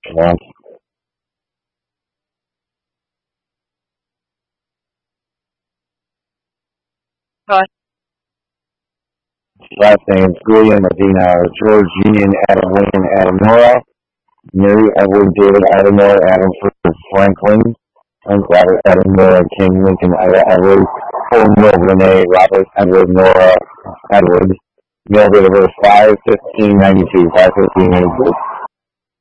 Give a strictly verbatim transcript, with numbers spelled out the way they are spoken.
Last, But last names William Medina, George Union, Adam William, Adam Nora, Mary Edward David Adam Nora, Adam Franklin, Frank Robert Adam Nora, King Lincoln Ida Edward, Paul Mill Renee, Robert Edward Nora, Edward, Mill River, five fifteen ninety two, five fifteen ninety two.